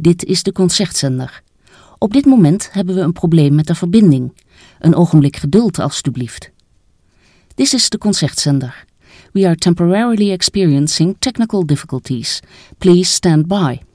Dit is de concertzender. Op dit moment hebben we een probleem met de verbinding. Een ogenblik geduld, alstublieft. This is the concertzender. We are temporarily experiencing technical difficulties. Please stand by.